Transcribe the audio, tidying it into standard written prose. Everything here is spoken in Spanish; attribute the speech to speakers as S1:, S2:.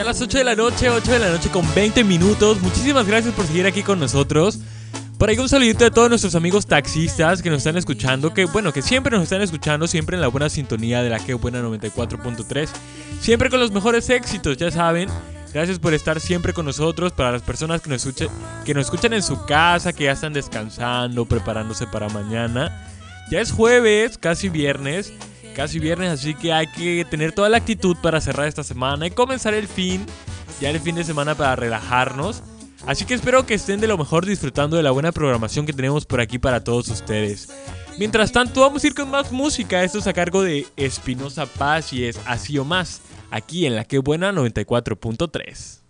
S1: Ya a las 8 de la noche, 8 de la noche con 20 minutos. Muchísimas gracias por seguir aquí con nosotros. Por ahí un saludito de todos nuestros amigos taxistas que nos están escuchando, que siempre nos están escuchando, siempre en la buena sintonía de la que buena 94.3, siempre con los mejores éxitos, ya saben. Gracias por estar siempre con nosotros. Para las personas que nos escuchan en su casa, que ya están descansando, preparándose para mañana. Ya es jueves, casi viernes, así que hay que tener toda la actitud para cerrar esta semana y comenzar el fin de semana para relajarnos. Así que espero que estén de lo mejor disfrutando de la buena programación que tenemos por aquí para todos ustedes. Mientras tanto, vamos a ir con más música. Esto es a cargo de Espinosa Paz y es Así o Más, aquí en la que buena 94.3.